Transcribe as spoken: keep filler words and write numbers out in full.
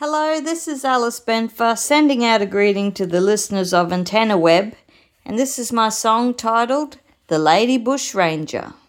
Hello, this is Alice Benfa sending out a greeting to the listeners of Antenna Web, and this is my song titled The Lady Bush Ranger.